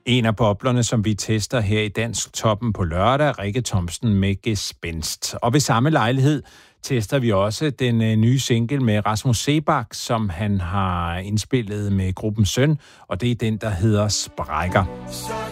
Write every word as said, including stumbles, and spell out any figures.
En af boblerne, som vi tester her i Dansk Toppen på lørdag, Rikke Thomsen med Gespenst. Og ved samme lejlighed tester vi også den øh, nye single med Rasmus Seebach, som han har indspillet med gruppen Søn, og det er den, der hedder Sprækker.